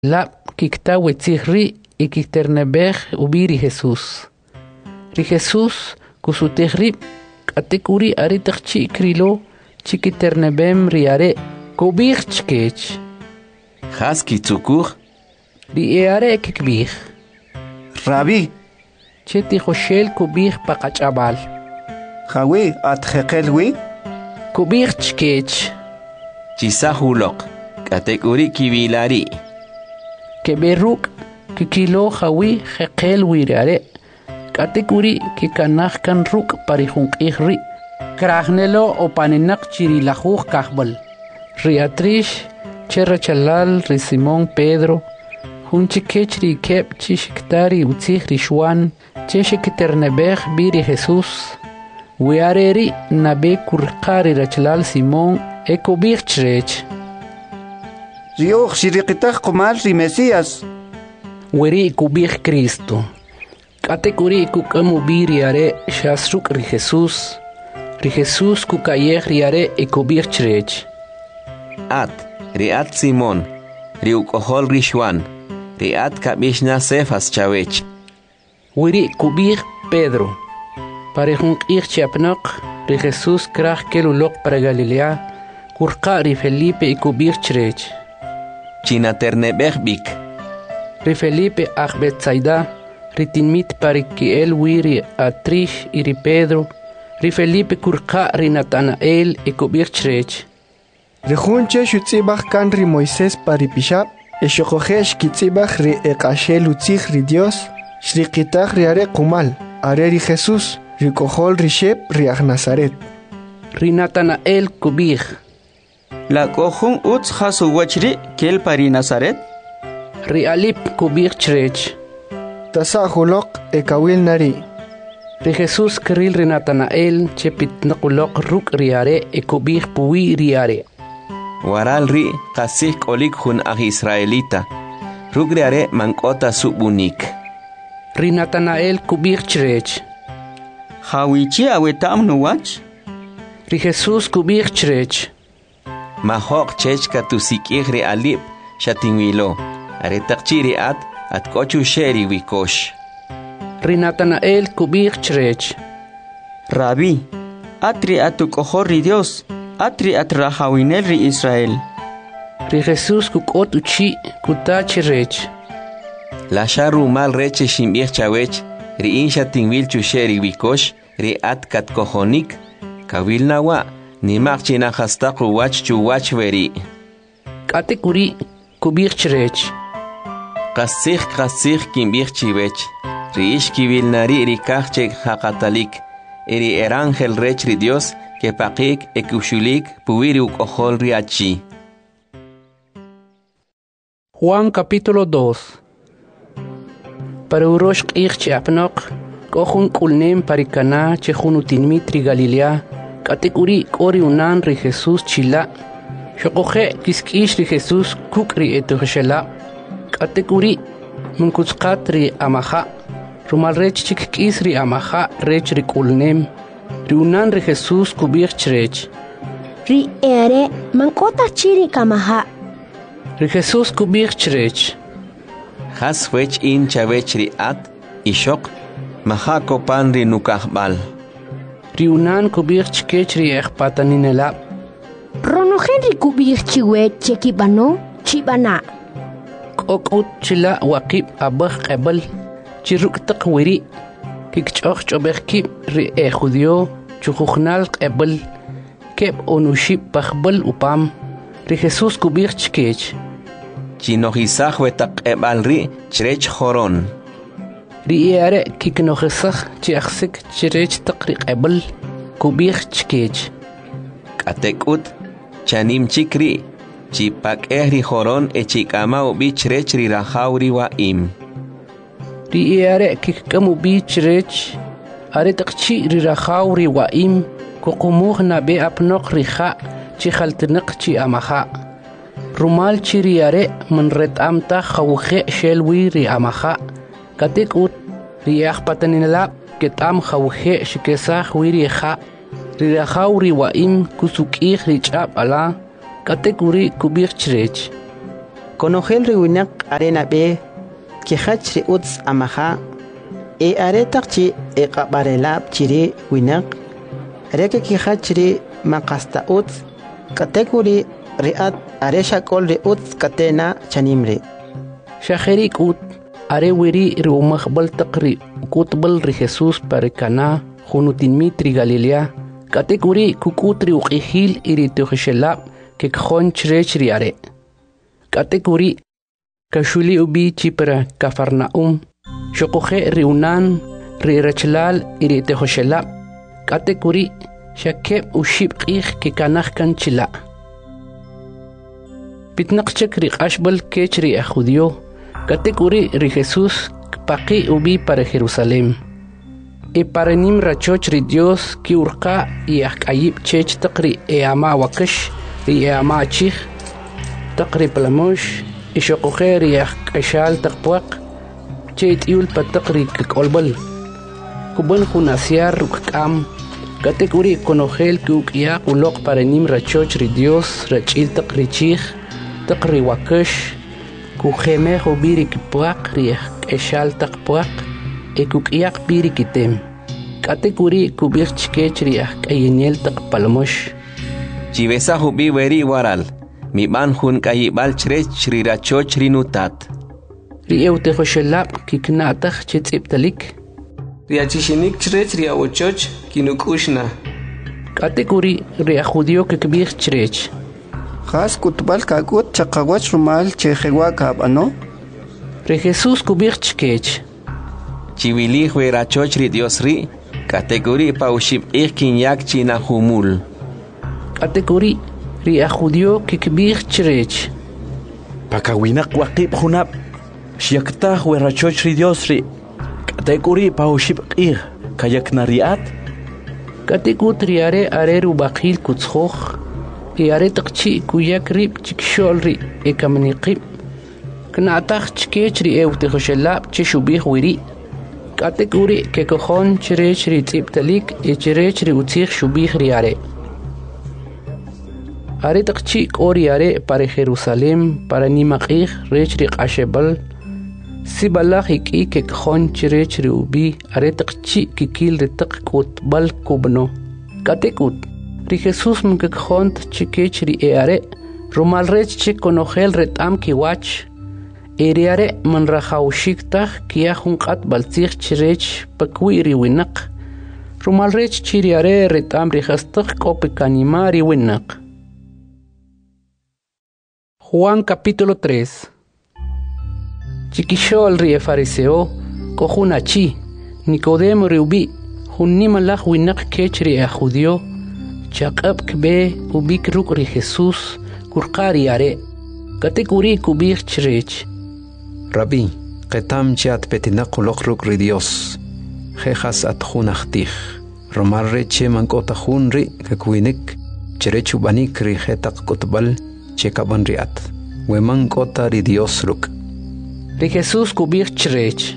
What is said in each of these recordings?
La kikta wetzihri y kikternebej ubiri Jesús. Ri Jesús kusutihri katekuri aritakchi krilo chikiternebem riare kubich chkech. Haski tzukur. Riare kikbich. Rabbi. Cheti Joshel kubich pakachabal. Jawi atjekelwi. Kubich chkech. Chisahulok. Katekuri kibilari. Keberuk kikilo jawi jekel wirare. Katekuri kikanach kan ruk parihunk ihri. Krahnelo opaninak chirilajuj kahbal. Riatrish cherachalal ri Simón Pedro. Hunchikech ri kep chishiktari utzih rishwan. Cheshikiternebej biri Jesús. Wiareri nabe kurkari rachalal Simón ekobich chrech. Rioch shirikitaj kumal ri Mesías. Weri kubich Cristo. Katekuri kukamu biriare shasruk ri Jesús. Ri Jesús kukayeh riare ekobich chrech. Riat Simón. Riukohol rishwan. Riat kabishna sefas chawech. Weri kubich Pedro. Parejunk ich chapnok. Ri Jesús krach kelulok para Galilea. Kurka ri Felipe ekobich chrech. Chinaternebejbik. Ri Felipe Betsaida, ri tinmit parikiel wiri Atrish y ri Pedro, ri Felipe kurka ri Natanael ekobich chrech. Rejunche shutzibach kan ri Moisés paripishab, eshokojesh kitzibach ri ekashel utzich ri Dios, shrikitaj ri are kumal, are ri Jesús, ri kohol ri shep ri Nazaret. Ri Natanael kubich. La kohun utz hasu wachri kel pari Nazaret. Ri Alip kubich chrech. Tasahulok ekawil nari. Ri Jesús kril ri Natanael chepitnakulok ruk riare ekobich puwi riare. Waral ri kasik olik hun ag Israelita. Ruk riare mankota subunik. Ri Natanael kubich chrech. Hawichi awetam nuwach. Ri Jesús kubich chrech. Mahok chechka tusikih ri Alip shatingwilo. Aretakchiri at kochu sheri wikosh. Ri Natanael kubich chrech. Rabbi, atri atukohor ri Dios, atri atrahawinel ri Israel. Ri Jesús kukot uchi kutachirech. La sharu mal reche shimbich chawech, ri insha tingwil chusheri wikosh, ri at kat kohonik, kawil nawa, ni makchina hastaku wach chu wach veri. Katekuri kubich chrech. Kasih kimbich chiwech, ri ish kibil nari ri kachek hakatalik, eri erangel rech ri Dios, que pakik ekushulik puwiri ukohol ri achi. Juan capítulo 2. Para urosh qich apnok, kohun kulnem parikana chehunutin mitri Galilea, katekuri kori unan ri Jesús chila, shokoje kiskish ri Jesús kukri etuhshela, katekuri munkutskat ri amaha, rumal rech chikkis ri amaha rech ri kulnem, ri unan ri Jesús kubich chrech. Ri ere mankota chiri kamaha. Ri Jesús kubich chrech. Has wech in chavech ri at, ishok, mahako pan ri nukahbal. Ri unan kubich chkech ri ekpataninela. Rono Henry kubich chiwe chekibano chibana. Kokut chila wakib abah qebal. Chiruk takwiri. Kikchoch chobekib ri judyo chukukhnal qebal. Keb onushib bakbal upam. Ri Jesús kubich chkech. Chinohisah wetak ebal ri chrech horon. Ri ere kiknohisah chiaksik chrech takri qebal. Kubich chkech. Katekut chanim chikri. Chipak ri horon echikama ubich rech ri rahauri wa im. Ri ere kikamu bich rech. Are takchi ri rahauri wa im. Kukumuh na be apnok riha. Chikhaltinak chi amaha. Rumal chiri are manret amta khawkhe shelwi ri amaha. Katekut ri akpatanila ketam khawkhe shikesah wiri kha. Ri rahauri wa im kusukih ri chap ala. Katekuri kubich chrech. Konogel riwinak arena be kihach ri uts amaha aretak chi qabarelab chiri winak reke kihach ri makasta uts kategori riat aresha kol ri uts katena chanimre shajerik ut are wiri rumah bal taqri kutbal ri Jesus parikana hunutin mitri Galilea kategori kukutri uqihil iri tukhshelab ke khon chrechri are kategori kashuli ubi chipra Kafarnaum shokoje riunan ri rachlal iri tukhshelab kategori shakeb ushib qih ke kanakh kan chila pitnaqchek ri qashbal kechri ajudio kategori ri Jesus paqi ubi para Jerusalem e para nim rachoch ri Dios ki urqa y ayib chech taqri e ama wakash ri e ama chih taqri plamosh e shoqoje ri ashal taqwaq chet yul pataqri kolbal kuban khunasiar rukam kategori konogel kuk ya uloq para nim rachoch ri Dios rachil taqri chih taqri wakash kujeme hobiri kipuaq ri ashal taqpuaq e kukiyak piri kitem kategori kubir chkechri ayeniel taqpalmosh chivesa hubi weri waral mi ban hun kayibal chrech rirachoch rinutat ri eute khoshelab kiknatach chitsiptalik riachishinik chrech riawochoch kinukushna kategori ri ajudio kikbir chrech khas kutbal kakut chaqawach rumal chejewa kabano ri Jesus kubir chkech Chivili huerachoch ri Dios ri kategori paushib ikin yak china humul kategori ri ajudio kikbir chrech pakawinak waqib hunab shiakta huerachoch ri Dios ri kategori paushib ir kayakna riat kategori are rubaqil kutskhoch are taqchi kuyak rib chikshol ri ekamniqib knatach chkech ri eute khoshelab chishubih wiri kategori ke kojon chrech ri tsiptalik e chrech ri utzig shubih ri are taqchi kori are para Jerusalem para nimaqih rech ri qashebal sibalach iki ke kojon chrech ri ubi are taqchi kikil ri taq kutbal kubno katekut ri Jesus mke kojon chikech ri are rumal rech chikonogel retam kiwach Eriare man rajaushiktaj kia junqat baltzig chirech pakwiri winaq rumal rech chiriare retam rihastaq kopekanimari winaq Juan capítulo 3 Chiquishol ri fariseo kojunachi Nicodemo riubi junnimalaj winaq kechri a judio chaqab kbe ubik ruk ri Jesus kurqari are kategori kubir chirech Rabbi, qetam chat petinak uloqruk ri Dios. Jejas at junachtij. Romarre che mankota junri kakwinik. Cherechu banik ri jetak kotbal chekaban riat. We mankota ri Dios ruk. Ri Jesus kubir chrech.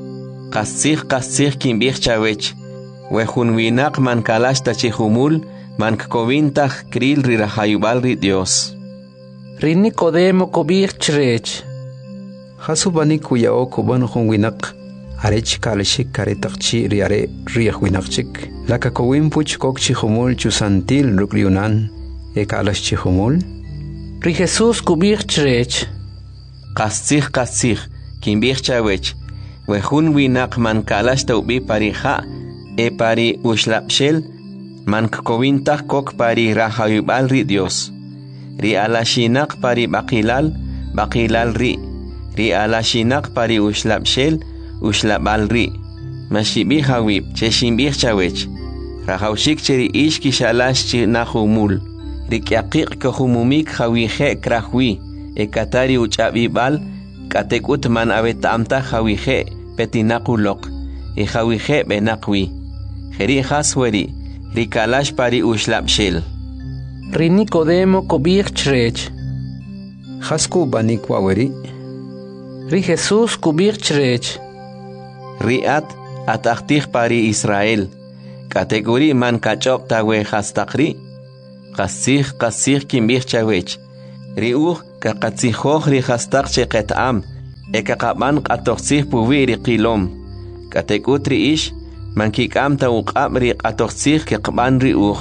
Qasig kimbir chawech. We junwinak man kalashta chihumul man kkovintaj kril ri rahayubal ri Dios. Ri Nicodemo kubir chrech. Hasubani kuyao kuban winak arech kalishik karetaqchi riare riach winaqchik laka kowin puch kokchi humul chusantil rukriunan ekalash humul ri Jesus kubir chrech qasig kimbir chawech we hun winak man kalash taubi parija e pari ushlapshel man kowintaq kok pari rahayubal ri Dios ri alashinak pari baqilal ri alashinak pari ushlapshel ushlabal ri mashibi hawib cheshimbir chawech rahaushik cheri ishki shalash chi nahumul rikyaqiq kohumumik hawihe krahwi ekatari uchabibal katekut man abetamta hawihe petinakulok e hawihe benaqwi jeri hasweri rikalash pari ushlapshel ri Nicodemo kubir chrech hasku banik waweri ri Jesus kubir chrech riat ataqtij pari Israel kategori man kachop tawe hastaqri qasig kimbir chawech riuj kaqatzihoj ri hastaq cheqetam ekaqaban qatoqsih puwi ri qilom katekut ri ish mankikam ta uqab ri qatoqsih keqban ri uj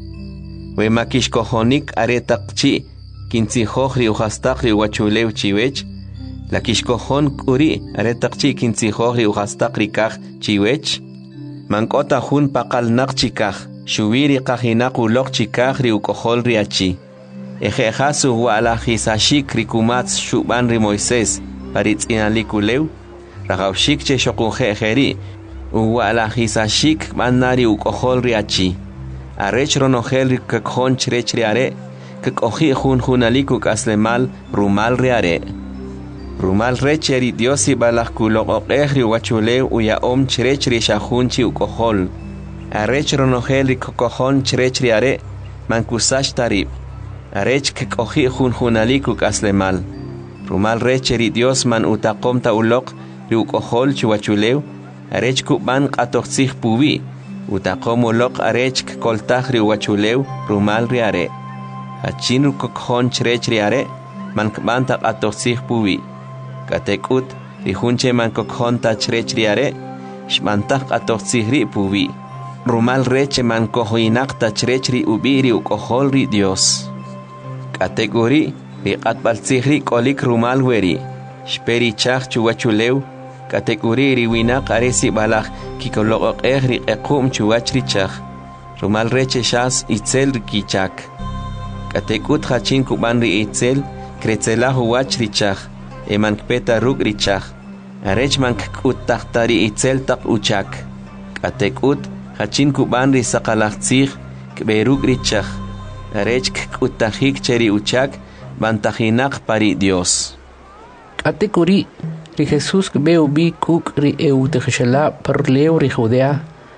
we makishkojonik aretaqchi kintzihoj ri uhastaq ri wachulew chiwech la kishkojon kuri aretaqchi kintzihoj ri uhastaq ri kaj chiwech mankota jun paqalnaq chikaj shubiri qajinaq uloq chikaj ri ukojol ri achi ejejasu wala jisashik ri kumats shuban ri Moisés paritz'inalikulew rajawshik che shoqujejeri wala jisashik manari ukojol ri achi arech ronojel ri kakjon chrech ri are kakoji junalik ukaslemal rumal ri are rumal recheri diosi balajkuloqoqej ri wachulew uyaom chrech ri shajunchi ukojol arech ronojel ri kakojon chrech ri are mankusash tarib arech kakoji junalik ukaslemal rumal recheri dios man utaqom ta uloq ri ukojol chiwachulew arech kuban qatoqsij puwi utaqom uloq arech koltaj ri wachulew rumal ri are achin ukokjon chrech ri are man kban ta qatoqsij puwi katekut ri junche man kokjon ta chrech ri are shmantaj qatoqsij ri puwi rumal reche man kojinaq ta chrech ri ubi ri ukojol ri dios kategori ri qatbalsij ri kolik rumal weri shperi chaj chuwachulew kategori ri winaq aresi balaj kikoloqoqej ri qequm chuwach ri chaj rumal reche shas itzel ri kichak katekut hachin kuban ri itzel kretzelaj uwach ri chaj eman kpeta ruk ri chaj arech man k'uttajta ri itzel taq uchak katekut hachin kuban ri saqalajtzij kberuk ri chaj arech k'utajik che ri uchak bantajinaq pari Dios kategori ri Jesús veo bi kuk ri eutejela parleo ri Judea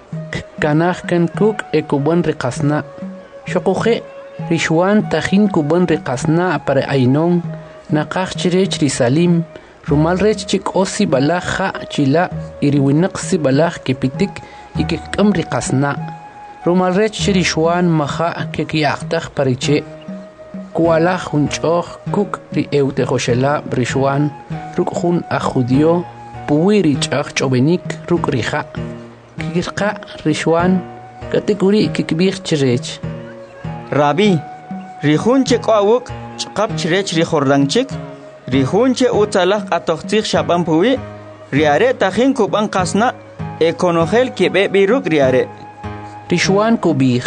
kanaj kan kuk ekubon ri qasna shoquje ri Juan tajin kubon ri qasna para ainon naqaj chirech ri Salim rumal rech chik osi balaja chila iri winaq si balaj kepitik ikekam ri qasna rumal rech ri Juan maja kekiyaqtaj pariche kuala junchoj kuk ri eutejoshela ri Juan rukjun a judio puwiri chaj chobenik ruk rija kikirqa ri Juan kategori kikbir chirech Rabbi rijunche qawuk chqap chirech ri Jordanchik rijunche utalaj qatoqtij shaban puwi riare tajin kuban qasna ekonojel kebe biruk riare ri Juan kubij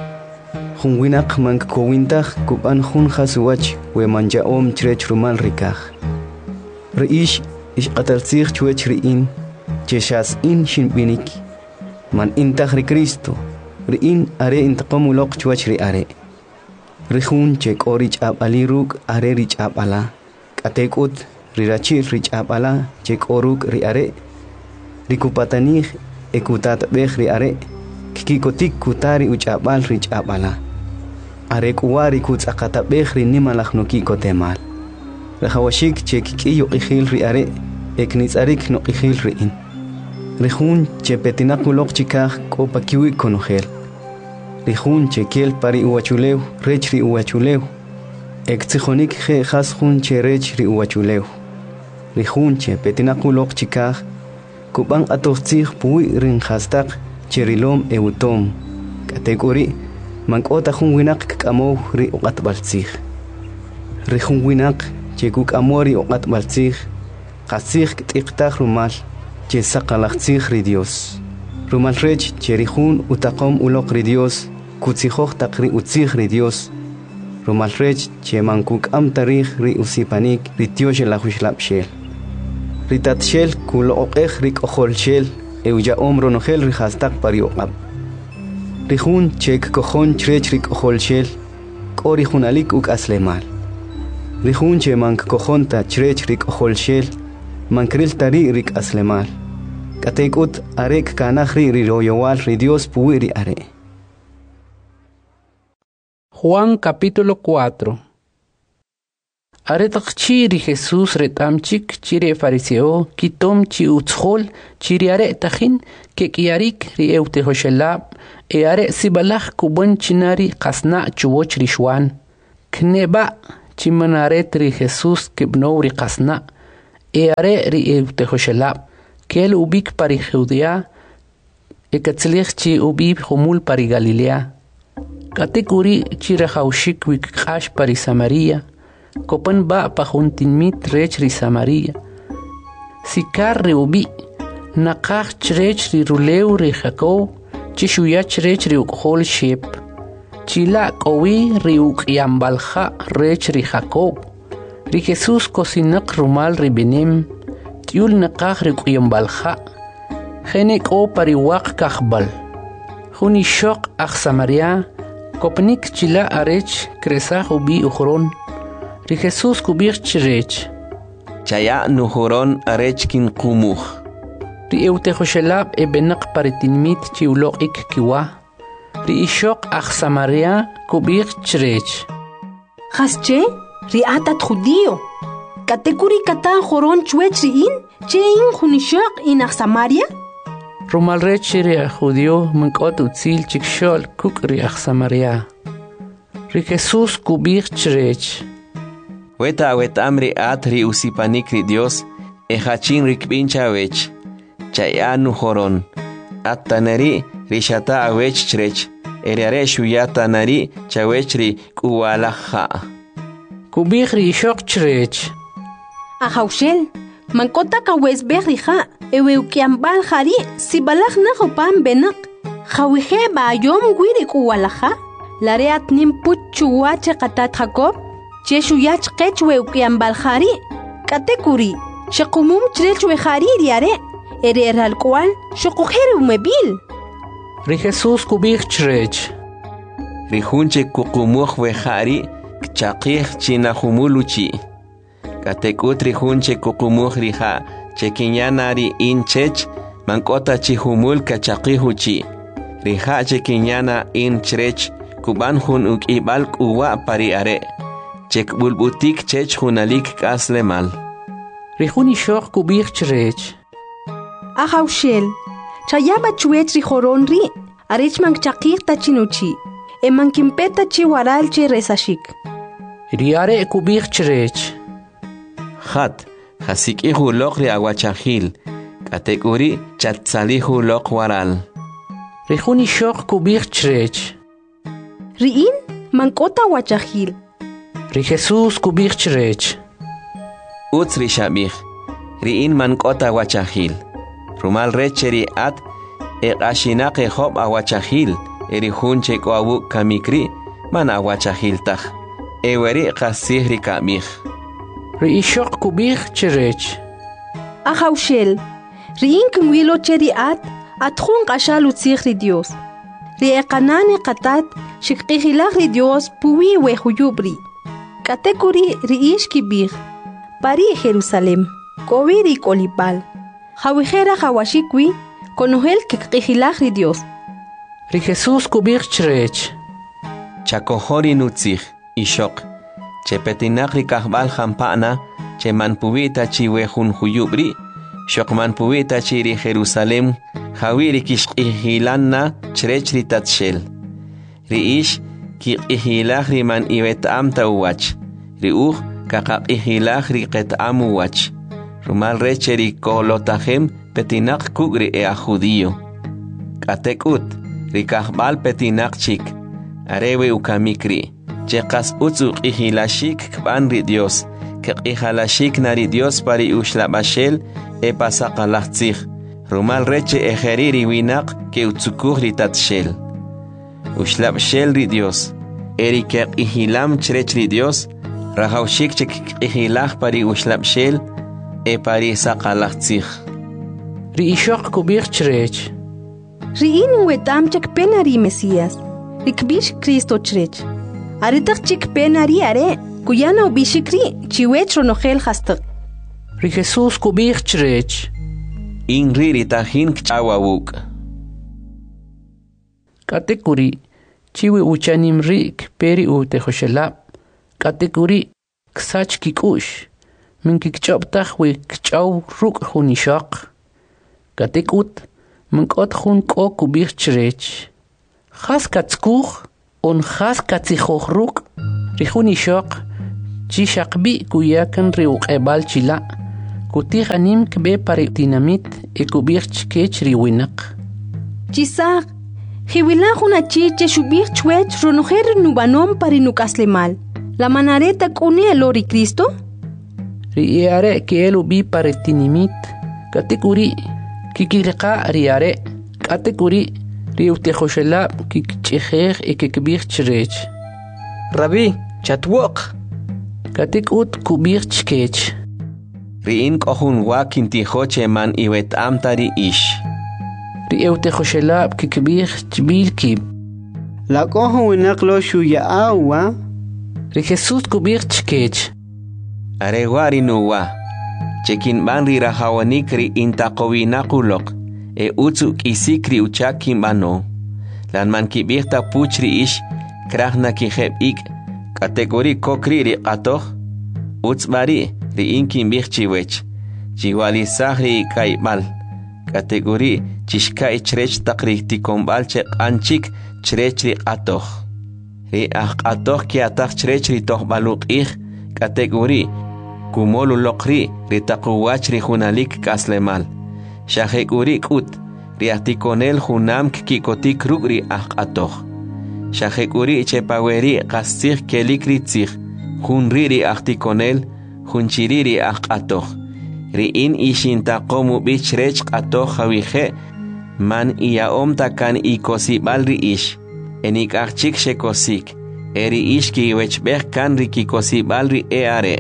Junwinaq mank kowintaj kuban jun khasuwach we manja om chrech rumal rikaj Reish qatalsij chwech riin cheshas in shinbinik man intaj ri Cristo riin are intaqamuloq chwech ri are rijun che qorich abaliruk are rich abala katekut rirachi rich abala che qoruk ri are rikupatanij ekutat bej ri are kikotik kutari uchabal rich abala are kuwari kutsaqata bej ri nimalaj noki kotemal rajawashik che kiyo qijil ri are eknitsarik no qijil ri in rijun che petinaquloq chikaj kopakiwi konojel rijun che kel pari uwachulew rech ri uwachulew ektsijonik je jasjun che rech ri uwachulew rijun che petinaquloq chikaj kuban atoqtzij puwi rin hastaq cherilom eutom kategori mankota jun winaq k'amow ri uqatbaltzij rijun winaq che kuk'amori uqatbaltzij qasij t'iqtaj rumal che saqalajtzij ri Dios rumal rech che rijun utaqom uloq ri Dios kutzijoj taq ri utzij ri Dios rumal rech che mankuk'am tarij ri usipanik ri tiox lajuxlab'xel ri tatxel kuloq'ej ri k'ojolxel euya'om ronojel ri hastaq pari uqab rijun che kkojon chrech ri k'ojolxel k'o ri junalik uk'aslemal rijun che mankkojonta chrech ri k'ojolxel mankril tari ri k'aslemal katekut arek kanaj ri royowal ri Dios puwi ri are Juan capítulo 4 Aretaqchi ri Jesús retamchik chire fariseo kitom chi utzjol chiri are tajin kekiarik ri eutejoshelab e are sibalaj kubon chinari qasna chuwoch ri Juan kneba chimanaret ri Jesús kibno ri qasna are ri eutehoshelab kel ubik pari Judea ekatzlich chi ubib humul pari Galilea katekuri chirahaushik wik qash pari Samaria kopan ba pajuntinmit rech ri Samaria sikar ri ubi naqach chrech ri ruleu ri Jacob chishuyach rech ri ukhol shep chila kowi ri uqyambalja rech ri Jacob ri Jesús cosinaq rumal ri benem tiul naqach ri uqyambalja Genek o pari waq kachbal. Juni shok ach Samaria, kopnik chila arech kresach ubi ujoron. Ri Jesús kubich chirech. Chaya nujoron arech kin kumuch. Ri eutehoshelab benak paritinmit chiulok ik kiwa. Ri ishok ach Samaria kubich chirech. Hasche, ri atat judío. Katekuri kata joron chuech riin, che in junishok in ach Samaria? Rumal rech ri judío mnkot utzil chikshol kuk ri ach Samaria. Ri Jesús kubich chirech. Weta amri at ri usipanik ri Dios hachin ri kbincha wech. Chaya nujoron. Attanari ri shata awech chirech. Eriare shuyata nari chawech ri kuwalaja. Kubich ri shok chirech. Ahaushel, mankota kawes berrija, eweukiambal jari, si balaj na jopan benak. Jawije ba yom guiri kuwalaja. Lareat nim puchuache katat Jacob. Cheshu yach kech weukiambal jari. Katekuri, shekumum chirech wejari riare. Ere al cual, shokujer umebil. Ri Jesús kubich chirech. Ri hunche kukumuj wejari, kchaqih chinahumuluchi. Katekut ri hunche kukumuj riha, chekinyanari inchech, mankota chihumul kachaqihuchi. Riha chekinyana inchrech, kuban hun ukibal kuwa pari are. Chek bulbutik chech hunalik kaslemal. Ri huni shok kubich chirech. Ahaushel, chayaba chuech ri joron ri, arech man chaqir tachinuchi, man kimpeta chi waral chi resashik. Riare kubich chirech. Hat, hasik ihu lok ri aguachahil, katekuri chatzalihu lok waral. Rihuni shok kubich chirech. Riin, mankota wachahil. Ri Jesús kubich chirech. Utz ri shabich, riin mankota wachahil. Rumal recheri at ashinaq hob awachahil eri hunche koawu kamikri man awachahil tah eweri qasihri kamih ri ishok kubich chirech. Ahaushel, riin kumwilo cheri at atjun qashal utzihri Dios. Ri eqanane qatat shikqihilaq ri Dios puwi wehuyubri. Katekuri ri ishkibich pari Jerusalem kowiri kolipal. Jawijera jawashikwi, conohel kikijilaj ri Dios. Ri Jesús kubich chirech. Chakohori nutzich, ishok. Chepetinak ri kahbal jampana, che manpuita chiwehun huyubri, shok manpuita chiri Jerusalem, jawiri kishkijilanna chrech ri tatshel. Ri ish kikijilaj ri man iwet amta uwach. Ri kakakijilaj ri qet amuwach. Rumal recheri kolotajem petinak kugri a judío. Katekut, rikahbal petinak chik. Arewe ukamikri. Chekas utzuk ihilashik kban ri Dios. Kek ihalashik nari Dios pari ushlabashel e pasakalachtzich. Rumal reche ejeriri winak ke utzukuj ri tatshel. Ushlabshel ri Dios. Eri kek ihilam chrech ri Dios. Rahaushik chek ihilach pari ushlabshel. E pari sakalachtzich. Ri ishok kubich chirech. Riin wetam chek penari Mesías. Rikbish Cristo chirech. Aritak chik penari are. Kuyana ubishikri chiwech ronogel hastak. Ri Jesús kubich chirech. Inri ritahin kchawawuk. Katekuri chiwi uchanim rik peri utehoshelab. Katekuri ksach kikush. Min kikchoptach we kchaw ruk hunishok. Katekut minkot hun ko kubich chirech. Khas katskuch on khas katsichoch ruk. Ri hunishok chi shaqbi kuyakan riuqebal chila kutih anim kbe pare dinamit e kubir chkech riwinaq Chisaq, Jiwila una chiche shubir chwech ronojer nubanom parinukaslemal. La manareta kuni elori Cristo? Riare que el ubi paretinimit, katekuri, kikirqa riare, katekuri, riutejoshela kikchejer e kikbir chrech. Rabbi, chatwok. Katekut kubir chkech. Riin kohun wakin tijoche man iwet amtari ish. Riutejoshela kikbir chbil kib. La kohun naklo shuya awa. Ri Jesus kubir chkech. Arewari nuwa. Chekin ban rirahawanik ri intaqowinakulok. E utsu kisikri uchakin bano. Lan man kibirta puchri ish. Krahna kijeb ik. Kategori kokri ri qatoh. Utsbari ri inkin birchiwech. Chiwali sahri kaibal. Kategori chishka ichrech takri tikombal che anchik chrech ri qatoh. Ri qatoh ki ataq chrech ri toh baluk ik. Kategori kumolu lokri ri taquwach ri hunalik kaslemal. Shahekuri kut ri atikonel hunam kikotik ruk ri qatoh. Shahekuri chepaweri qastir kelikri tsir. Hunri ri atikonel hunchiri ri qatoh. Ri in ishinta qomu bichrech qatoh hawihe man iaom takan ikosibal ri ish. Enik archik shekosik. Eri ish ki wechbeh kan ri kikosibal ri eare.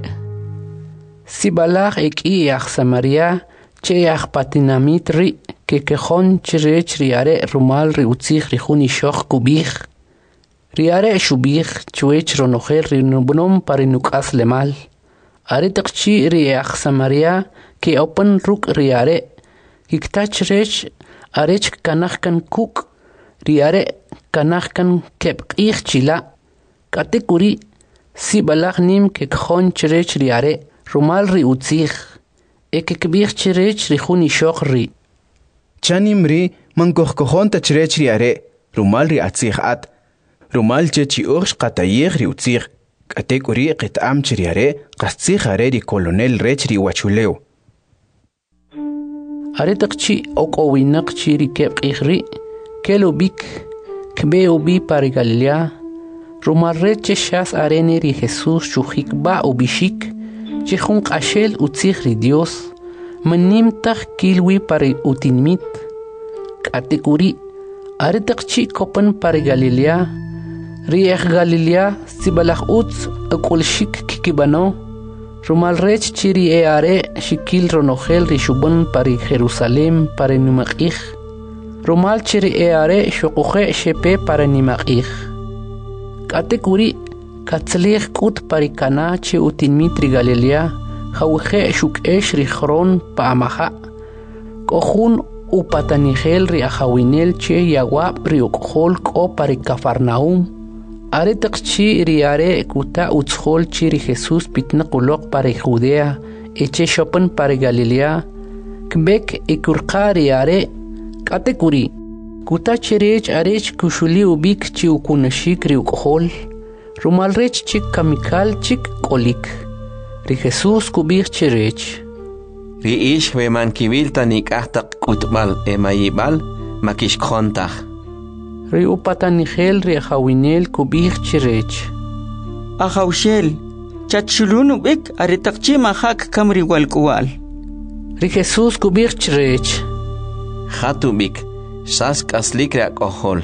Sibalach ek iach Samaria cheach patinamit ri que quejon chrech riare rumal ri utzich ri juni shoch kubich. Riare shubich chuech ronojer ri nubnom parinukas lemal. Are takchi riach Samaria que open ruk riare. Kiktach rech arech kanachkan kuk. Riare kanachkan kepqich chila. Katekuri sibalach nim que quejon chrech riare. Rumal ri utzich. Eke kbich chrech ri juni shoch ri. Chanim ri mankohkohon ta chrech ri are. Rumal ri atzich at. Rumal chechi ursh qatayich ri utzich. Katek uri qitam chri are. Qastzich are ri kolonel rech ri wachuleo. Are takchi oko winak chi ri kebqich ri. Kelo bik. Kbe ubi pari Galilea. Rumal reche shas arene ri Jesus shuhik ba ubishik. Chihun qashel utzich ri Dios. Manim tach kilwi pari utinmit. Katekuri. Are takchi kopan pari Galilea. Riech Galilea sibalach utz akul shik kikibano. Rumal rech chiri eare shikil ronogel rishubun pari Jerusalem pari nimakich. Rumal chiri eare shokuche shepe pari nimakich. Katekuri katzlich kut pari kana che utinmitri Galilea. Hawje shuk esh richron pa amaha. Kohun upatanigel ri ahawinel che yawab ri ukhol ko pari Cafarnaum. Are takchi riare kuta utshol chi ri Jesus pitna qulok pari Judea eche shopan pari Galilea. Kbek ikurqa riare katekuri. Kuta chirech arech kushuli ubik chi ukunashik ri ukhol. Rumal rech chik kamikal chik kolik. Ri Jesus kubich chirech. Ri ish we man kibil tanik ahtak kutbal emayibal makish khontach. Ri upatanigel ri hawinel kubich chirech. Ahawshel, chachulunu bik aritakchi mahak kamri walkuwal. Ri Jesus kubich chirech. Hatubik, sask aslikra kohol.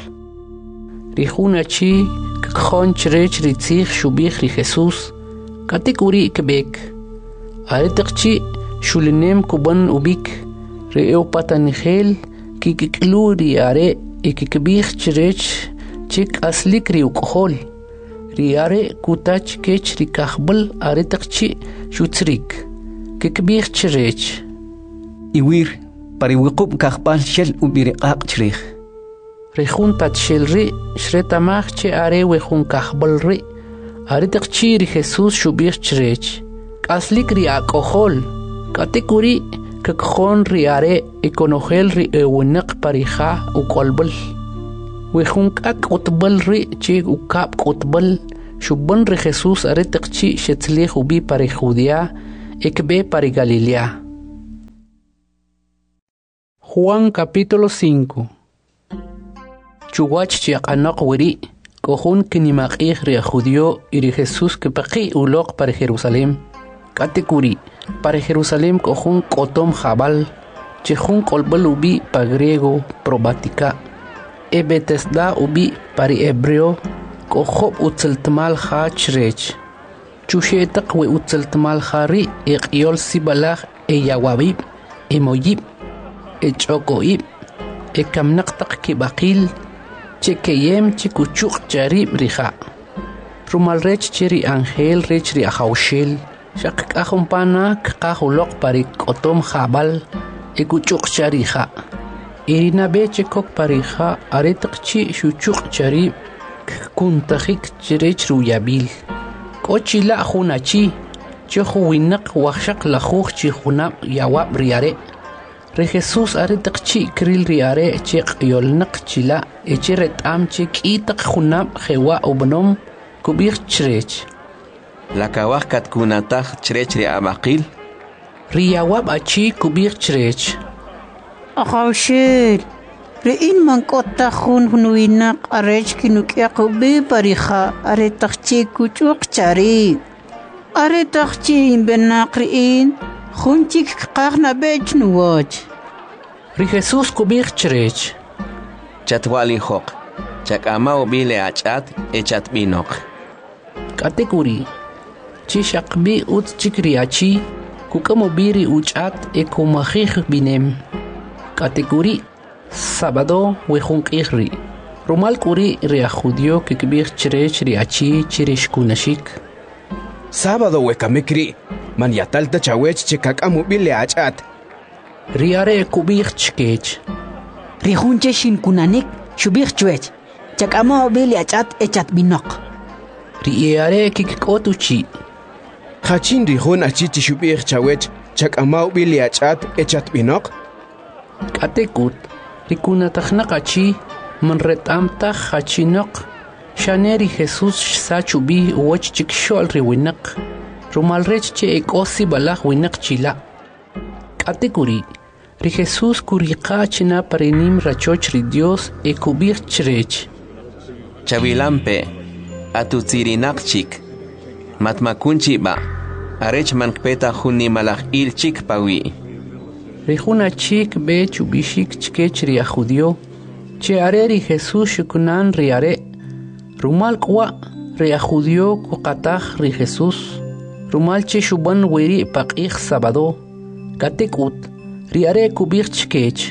Ri hunachi kkhon chirech ri tzich shubich ri Jesus. Katekuri kebek. Aritakchi shulinem kuban ubik. Ri upatanigel kikiklu ri are. Ikikbich chirech chik aslik ri ukhol. Riare kutach kech ri kahbal are takchi shutzrik. Kikbich chirech. Iwir pariwiqub kahbal shel ubiriqaq chirich. Rihun patshel ri shretamach che are wehun kahbal ri. Are takchi ri Jesus shubich chirech. Aslik ri akohol. Katekuri kakkhon riare ikonogel ri ewinak parija ukolbal. Wehun kak utbal ri chig ukap utbal Chubon ri Jesús are taqchi shetzli ubi pari Judea ekbe pari Galilea. Juan capítulo 5. Chuwach chiaqanaq wiri kohun kinimaqih ri judío iri Jesús que paqi uloq para Jerusalén. Katekuri para Jerusalén kohun kotom jabal chejun kolbal ubi pa griego probatica. E Betesda ubi pari hebreo kohob utzeltmal hachrech. Chushetaq we utzeltmal hari eqyol sibalaj e yawabib e moyib e chokoib e kamnaqtaq kibaqil chekeyem chikuchuk charib riha. Rumal rech chiri angel rech ri ahaushel. Shaq kahumpana kahulok pari kotom jabal e kuchuk chariha. Irina beche kok parija aretaqchi shuchuk charib kuntajik chirech ruyabil. Kochila hunachi chohu winak wahshaq lahuj chihunab yawab riare. Re Jesús aretaqchi kril riare cheq yolnaq chila echeret amche kitaq hunab jewa ubnom kubir chrech. La kawaj katkunataj chrech ri abaqil. Riyawab achi kubir chrech. Ahawshel, rein mankota hun hunuinak arech kinukiakubi parija aretaqchi kuchuk chari. Aretaqchi imbenak rein hunchik qaqna bech nuwach. Ri Jesús kubir chrech. Chatwali hoq. Chakama ubile achat echat binok. Katekuri. Chishakbi ut chikriachi kukamobiri uchat ekumajij binem. Katekuri sábado wejunqihri. Rumal kuri ria judío que kibir chrech riachi chirishkunashik. Sábado wekamikri man yatalta chawech chekakamubile achat. Riare kubir chkech. Rihunche shinkunanik shubir chwech. Chakama obili achat echat binok. Riare kikotuchi. Hachin rihun achichi shubir chawech chakamubile achat echat binok. Katekut rikunatajnaqachi manretamtaj hachinaq shaneri Jesús sachubi woch chikshol riwinaq rumalrech che ekosi balaj winaq chila. Katekuri ri Jesús kuriqa china parenim rachoch ri Dios ekubir chrech. Chavilampe atutsirinaqchik matmakunchi ba arech mankpeta junni malaj ilchik pawi. Rijuna chik be chubishik chkech ria judío, che areri Jesús shukunan riare, rumal kwa ria judío kukataj ri Jesús, rumal che shuban weri paqij sábado, katekut, riare kubir chkech.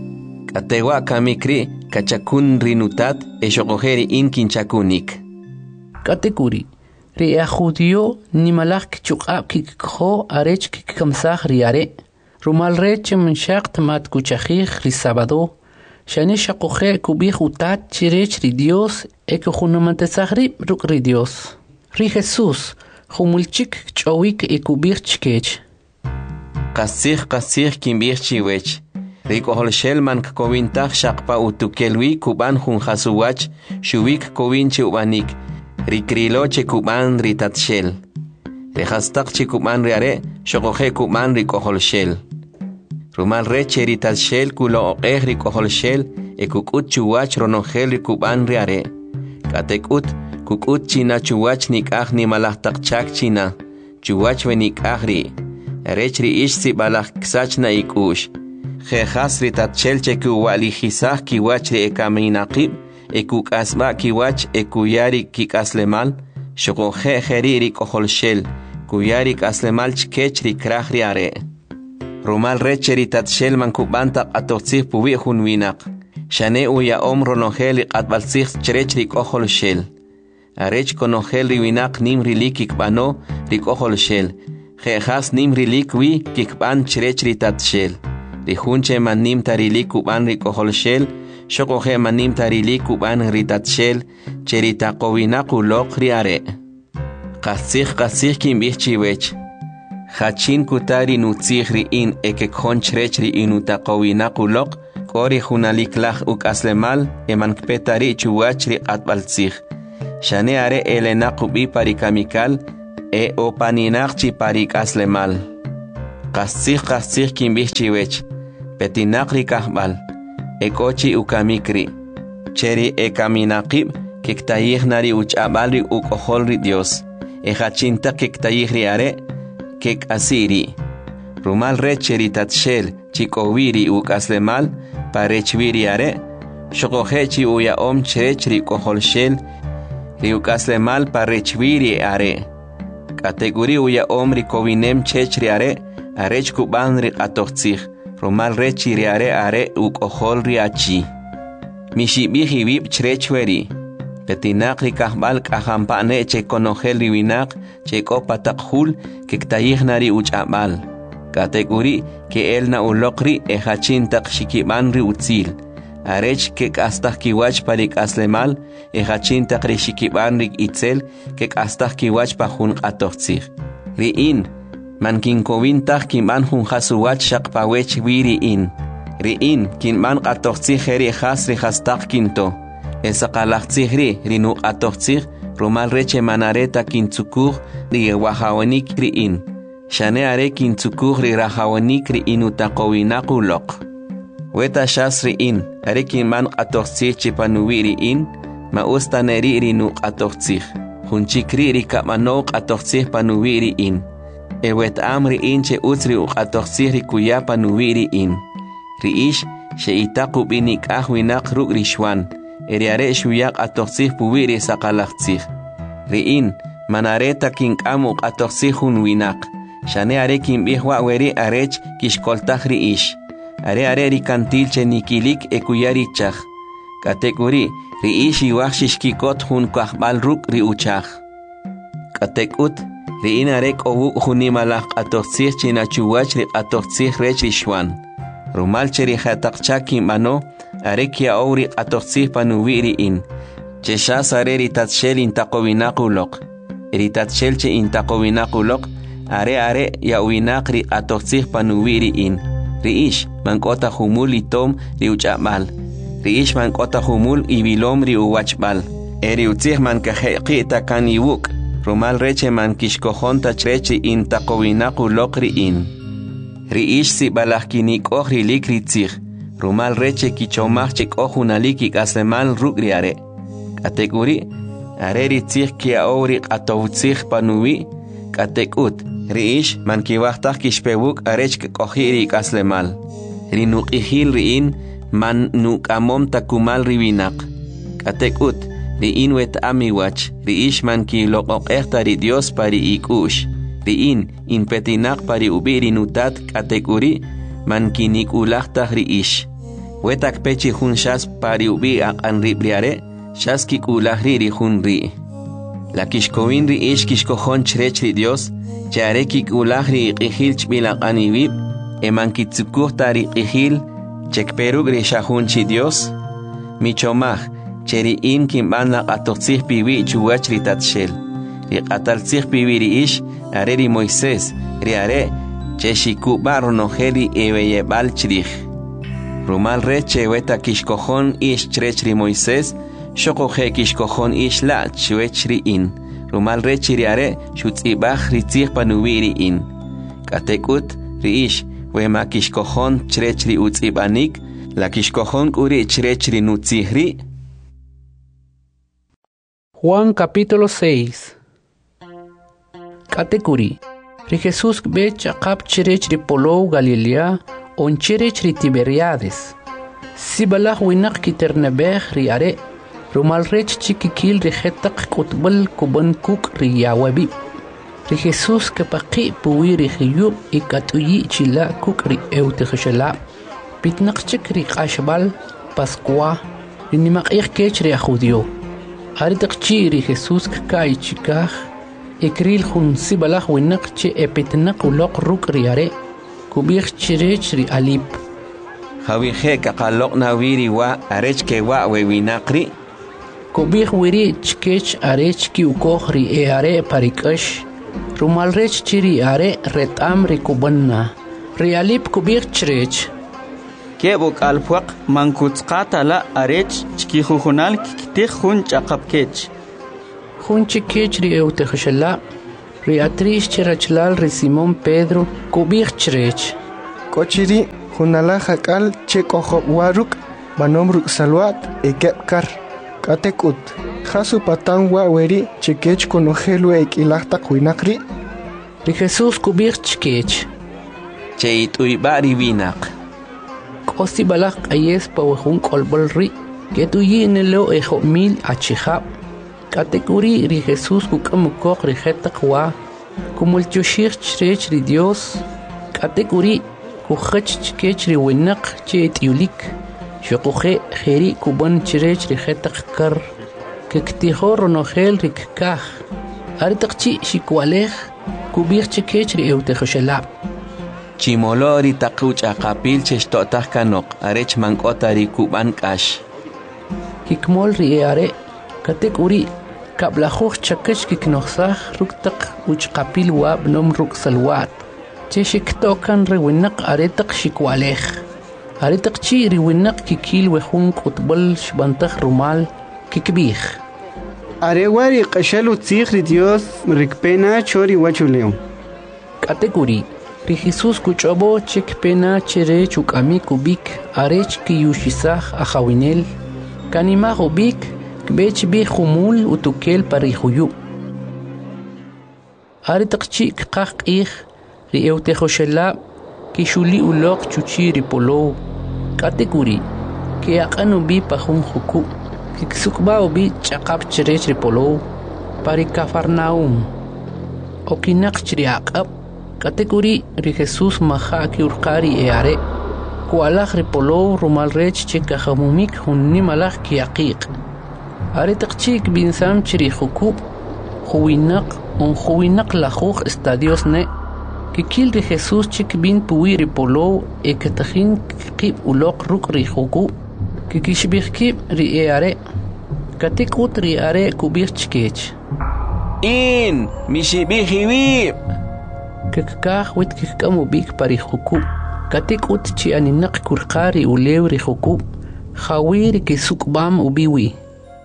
Katewa kamikri kachakun rinutat eshokojeri inkinchakunik. Katekuri, ria judío nimalaj kichukab kikho arech kikamsaj riare. Rumal reche menshaq mat kuchajij ri sábado, shane shaqoje kubij utat chirech ri Dios ekujunamantezajrib ruk ri Dios. Ri Jesús, humulchik chowik ekubij chkech. Qasij kimbij chiwech. Ri koholshel man kowintaj shaqpa utukelwi kuban junjasuwach, shubik kowinchi ubanik. Ri kriloche kuban ri tatshel. Ri hastaqchi kuban riare, shoqoje kuban ri koholshel. Rumal reche ri tatshel kulo oqej ri koholshel ekukut chuwach ronojel ri kuban riare. Katekut kukut china chuwach nikaj ni malajtaqchak china. Chuwach venikaj ri. Rech ri ish si balaj ksachna ikush. Jejas ri tatshel che kuwalijisaj kiwach ri ekaminaqib ekukasba kiwach ekuyari kikaslemal. Shoqoje jeri ri koholshel kuyari kaslemal chkech ri kraj riare. Rumal reche ri tatshel man kubanta atotzih puwi hunwinak. Shane uya ronojel qatbalsih chrech ri koholshel. Arech konojel ri winak nim rilik kikbano ri koholshel. Jejas nim rilik wi kikban chrech ri tatshel. Ri hunche man nim tarilik kuban ri koholshel. Shokoje man nim tarilik kuban ri tatshel. Cherita kowinak ulok riare. Qasih kimbih chiwech. Hachin kutari nutzihri in ekekon chrechri inutaqowinakulok kori hunaliklaj ukaslemal emankpetari chuwachri atbaltzih. Shane are elenaqubi parikamikal e opaninaqchi parikaslemal. Qastsij kimbihchiwech. Petinaqri kahbal. Ekochi ukamikri. Cheri ekaminaqib kektayijnari uchabalri ukoholri Dios. Ejachinta kektayijri are kek asiri. Rumal recheri tatshel chikowiri ukaslemal parechviri are. Shokohechi uya chechri koholshel riukaslemal parechviri are. Kategori uya rikovinem chechri are arech kubanri atochtzig. Rumal rechiri are ukoholri achi. Mishibihi vip chrechweri. Petinaqri kahbal kahampane che konogel riwinak che kopatakhul kektayijnari uchabal. Kategori que elna ulokri ejachintak shikibanri utzil. Arech kek astah kiwach parik aslemal ejachintak ri shikibanrik itzel kek astah kiwach pahun atochtzig. Riin mankinkovintah kimban hun hasuwach shakpawech wiriin. Riin kinman atochtzig heri hasri hastak kinto. Esaqalachtzigri rinu atochtzig rumal reche manareta kintzukur ri wahawanik riin. Shane are kintzukur ri rahawanik riin utaqowinakulok. Weta shas riin are kinman atochtzig chipanuwi riin ma ustaneri rinu atochtzig. Hunchikri ri kamanok atochtzig panuwi riin. Ewet amri inche utri atochtzig ri kuya panuwi riin. Riish she itaku binik ahwinak ruk rishwan. Eriare shuyak atochtzig puwiri saqalachtzig. Riin manareta kinkamuk atochtzig hun winak. Shane are kinbihwa weri arech kishkoltaj riish. Are rikantil che nikilik ekuyarichaj. Kategori riish iwachshishkikot hun kahbal ruk riuchaj. Katekut riin arek owu hunimalaj atochtzig chinachuwach ri atochtzig rech rishwan. Rumal cheri hatakchak kimano arekia auri atochtzig panuwiri in. Cheshas are ritatshel intaqowinakulok. Ritatshel che intaqowinakulok are yawinakri atochtzig panuwiri in. Riish mankota humul itom riuchamal. Riish mankota humul ibilom riuwachbal. Eriutzig mankajeqi takaniwuk. Rumal reche mankishkojonta chrechi intaqowinakulok riin. Riish si balajkinik ohri likritzig. Rumal reche kichomachik ojunalikik aslemal rugriare. Kategori are ritzig kia auri atowtzig panuwi. Katekut riish mankiwachtaj kishpewuk arech kohirik aslemal. Rinukihil riin man nukamom takumal riwinak. Katekut riin wet amiwach riish mankilokok ehtari Dios pari ikush. Riin inpetinak pari ubiri nutat kategori mankinik ulachtaj riish. Wetak pechi hun shas pari ubi akan ribriare, shas kik ulahri hun ri. La kishkowin riish kishkojon chrech ri Dios, chare kik ulahri iqihil chbilak anibib, emankitzukuh tari iqihil, chekperug rishahun chi Dios. Michomaj, cheri in kimbanlak atochtzig piwi chuwach ritatshel. Riqataltzig piwi riish, are ri Moisés, riare, cheshikuba ronojeli ebeyebal chrij. Rumal reche weta kishkojon ish chrechri Moisés, shokoje kishkojon ish la chwechri in. Rumal reche riare shutzibach ritzig panuwiri in. Katekut riish wema kishkojon chrechri utzibanik, la kishkojon uri chrechri nutzihri. Juan capítulo 6. Katekuri. Ri Jesús bech akap chrechri polou Galilea, on chrechri Tiberiades. Sibalach winak kiternebech riare, rumal rech chikikil rijetak kutbal kuban kuk riyawabi. Ri Jesús kapaki puwiri hiyub ikatuyi chila kuk ri eutihshala. Pitnak chik ri kashbal, Pascua, rinimak kech ri ajudio. Aritak chi ri Jesús kai chikaj, ikril hun sibalach winak che epitnak ulok ruk riare. Kubir chirech ri alip. Hawije kakalok na wiri wa arech ke wa winakri. Kubir wiri chkech arech ki ukoh ri are parikash. Rumal rech chiri are retam ri kubanna. Ri alip kubir chirech. Kebuk alfuaq mankutzqata la arech chki jujunal kiktik hun chaqapkech. junche kech ri eutejoshala ri atrish cherachlal ri Simón Pedro kubich chrech kochiri junala hakal chekojo waruk manom ruk salwat ekepkar katekut Jasu patangwa weri chikech konojelu ekilahta kuinakri. Ri Jesús kubich chikech. Cheit uibari vinak. Kosti balak ayes pawahun kolbol ri. Ketuyi nelo ejo mil achihab. Katekuri ri Jesús kukamukok ri hetakwa. Kumulchushir chrech ri Dios. Katekuri kuchach chikech ri winak chet yulik. Shokuhe jeri kuban chrech ri hetakar. Kektijo ronogel rikkaj. Aritakchi shikwalej kubir chikech ri eutejoshelab. Chimolo ri takuch akapil cheshtotaj kanok arech mankota ri kuban kash. Kikmol ri are katek uri kablajuj chakech kiknoxaj ruktak uchqapil wab nom ruk salwat. Cheshiktokan ri winak aretak shikwalej. Aritakchi ri winak kikil wejun kutbol shbantaj rumal kikbij. Arewari qashelu tzigri Dios rikpena chori wachuleo. Katekuri ri Jesús kuchobo chekpena chere chukami kubik arech kiyushisaj ajawinel kanima ubik kbech bi khumul utukel parihuyu. Aritakchi kqaqij ri eutejoshelab kishuli ulok chuchi ri polo. Katekuri ke aqanu bi pajun juku. Kiksukba ubi chaqab chrech ripolo pari Cafarnaum. Okinak chriaqab katekuri ri Jesús maha ki urqari eare. Kualaj ripolo rumal rech chekajamumik hunni malaj ki aqiq. Are taqchik binsam chri jukub huwinak lajuj estadios ne. Kikil ri Jesús chik bin puwi ripolo eketajin qib ulok ruk ri jukub. Kikishbihkib ri eare. Katikut ri are kubir chkech. In mishibihiwib. Kikkaj wit kikamu bik pari jukub. Katikut chi aninak kurqari ulew ri jukub. Khawir kisukbam ubiwi.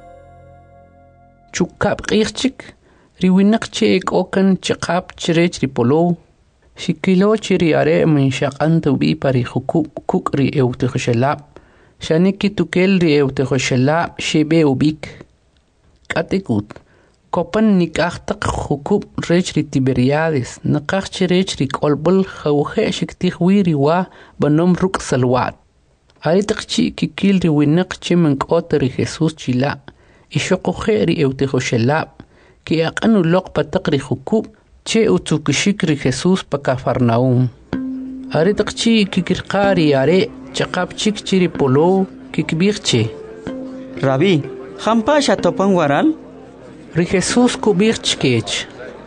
Chukab qirchik ri winak chek okan chaqab chrech ri polo. Shikilo chiri are min shaqant ubi pari jukub kuk ri eutejoshelab. Shaniki tukel ri eutejoshelab shebe ubik. Katekut. Kopan nikachtak jukub rech ri Tiberiades. Nakach rech ri kolbol khawhe shiktihwi ri wa banom ruk salwat. Aritakchi kikil ri winak chimen kota ri Jesús chila. Ishokohe ri eutejoshelab. Ki aqanu lok patak ri jukub. Che utukishik ri Jesús pa Cafarnaum. Aritakchi kikirqari are. Chaqab chik chiri polo kikbirche. Rabí, ¿jampasha topan waral? Ri Jesús kubirchkech.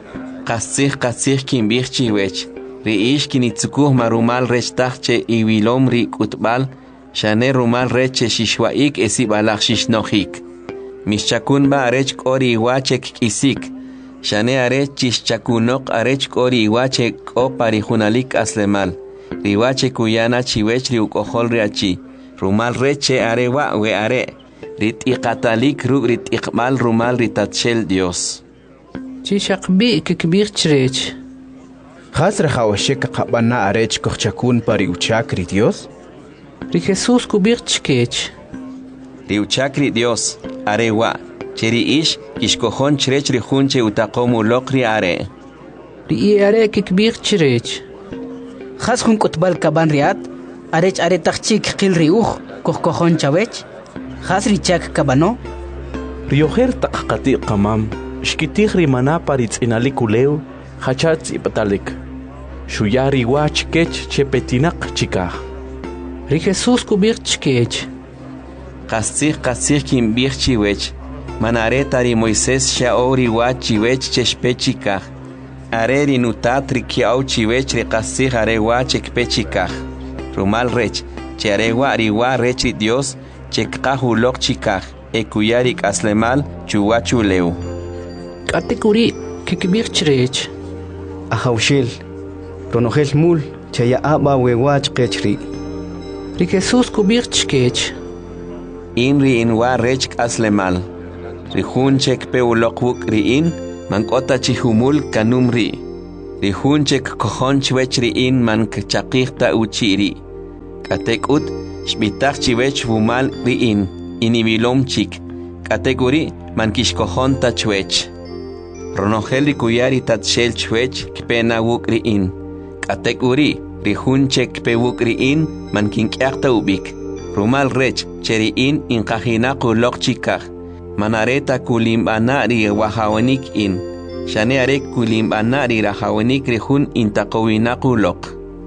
Qasih kimbirchi wech. Ri ish kinitzukuh marumal rech tachche iwilom ri kutbal. Shane rumal reche shishwaik esibalach shishnohik. Mishchakunba arech kori iwachek kisik. Shane arech chishchakunok arech kori iwachek o parijunalik aslemal. Riwache kuyana chiwech riukojol riachi. Rumal reche arewa we are. Ritiqatalik ruk ritiqmal rumal ritatshel Dios. Chishaqbi kikbirchrech. Khas rejawashek qabana arech kochakun pari uchakri Dios. Ri Jesús kubirchkech. Riuchakri Dios arewa. Cheri ish kishkojon chrech rijunche utakomu lokri are. Ri are kikbirchrech. Khas hun kutbal kaban riat arech aretachik qil riuj kohkojon chawech khas richak kabano riojer taqqati qamam shkitih rimana paritz inalikuleu khachatz ipatalik shuyari wach kech chepetinaq chikaj ri Jesús kubirchkech qasih kimbirchi wech manareta ri Moisés shaori wachi wech cheshpechikaj Areri nutatri kiau chiwech ri qasih arewa chekpechikaj. Rumal rech, che arewa ariwa rech Dios, chekqahulok chikaj, ekuyarik aslemal chuwachu leu. Katekuri kikbirchrech. Ahawshil, ronogel mul, chaya aba wewach kechri. Ri Jesús kubirchkech. Inri inwa rech aslemal. Rihunchek pe ulokwuk riin, man kota chihumul kanum ri. Rihunchek kohon chwech riin man kachakikta uchiri. Katekut, shbitach chiwech vumal riin, inibilom chik. Kategori man kishkohon ta chwech. Ronogel kuyari tatshel chwech kpena wuk riin. Kategori, rihunchek pe wuk riin man kinkyakta ubik. Rumal rech cheriin inkajinaku lokchikaj. Manareta kulimbana ri wahawanik in. Shane arek kulimbana ri rahawanik rihun intakowinaku lok.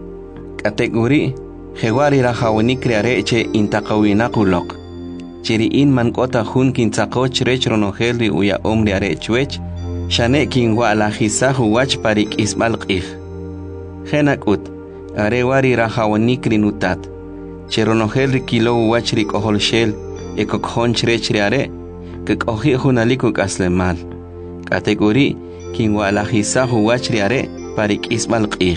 Kategori, Hewari rahawanik ri areche intakowinaku lok. Cheriin man kota hun kintakoch rech ronogel ri uya omri arechwech. Shane kinwa la hisahu wach parik isbalqih. Henakut, arewari rahawanik ri nutat. Cheronogel ri kilo wach ri kohol shel, ekokon chrech ri are. Que cogí junaliku kaslemal. Kategori, kinwa la hisahu wach riare, parik ismal qih.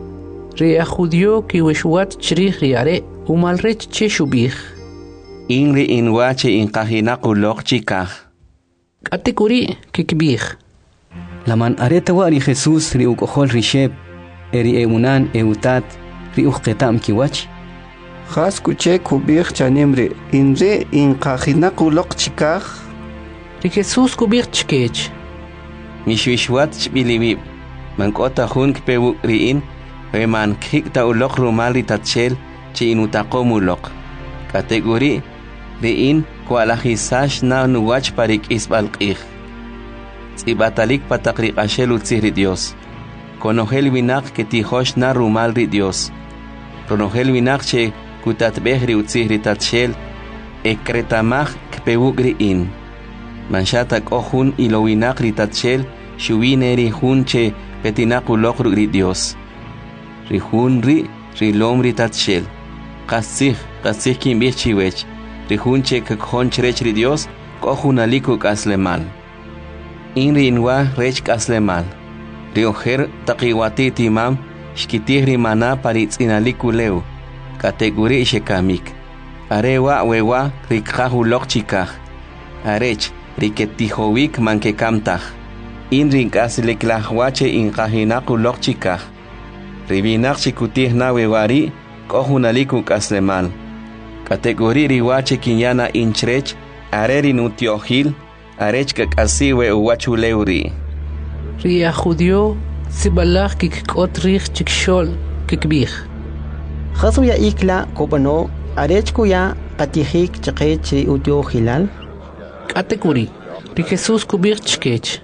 Ria judio ki wishwat chrih riare, umalrech cheshubih. Inri inwache inkajinaku lokchikaj. Kategori, kikbih. Laman areta wari Jesús ri ukohol risheb, eri eunan eutat, ri uqetam kiwach. Khas kuche kubih chanimri, inre inkajinaku lokchikaj. Ri Jesús kubir chkech. Mishwishwat chbilibib. Man kota hun kpewu riin, we man kikta ulok rumali tatchel, chi inutakomu lok. Kategori, riin kwalahisash na nuwach parik isbalqih. Tsibatalik patakrik ashel utzihri Dios. Konogel winak que tijosh na rumal ri Dios. Konogel winak che kutatbehri utzihri tatchel, ekretamach kpewu riin. Manshatak ohun ilowinak ritatchel, shuwine rihun che petinaku lokru ri Dios. Rihun rilom ritatchel. Kasih kimbih chiwech. Rihun che kakon chrech ri Dios, kohun aliku kaslemal. Inri inwa rech kaslemal. Rioher takiwati timam, shkitih rimana paritz inaliku leu. Kategori shekamik. Arewa wewa rikhahu lokchikah. Arech. Riketihowik mankekamtaj. Inrin kasleklahwache inkajinaku lokchikaj. Ribinak chikutih na wewari, kohunaliku kaslemal. Kategori riwache kinyana inchrech, areri nutiohil, arech kakasiwe uwachuleuri. Ria judio, sibalach kikot rich chikshol, kikbih. Khasu ya ikla kopano, arech kuya katihik chakech ri utiohilal. Kategori, ri Jesús kubir chkech.